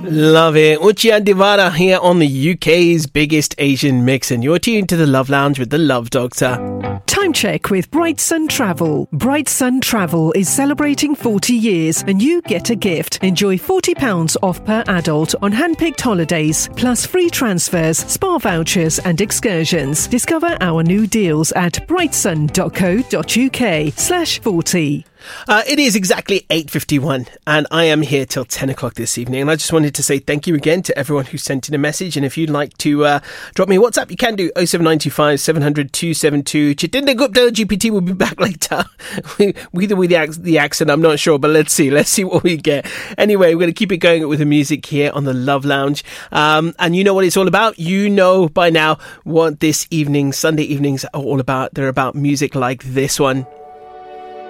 Love it. Uchi and Divara here on the UK's biggest Asian mix, and you're tuned to the Love Lounge with the Love Doctor. Time check with Bright Sun Travel. Bright Sun Travel is celebrating 40 years and you get a gift. Enjoy £40 off per adult on hand-picked holidays, plus free transfers, spa vouchers and excursions. Discover our new deals at brightsun.co.uk/40. It is exactly 8:51 and I am here till 10 o'clock this evening, and I just wanted to say thank you again to everyone who sent in a message. And if you'd like to drop me a WhatsApp, you can do 07925 700 272. Chitinda Gupta GPT will be back later with the accent, I'm not sure, but let's see what we get. Anyway, we're going to keep it going with the music here on the Love Lounge, and you know what it's all about. You know by now what this evening, Sunday evenings, are all about. They're about music like this one.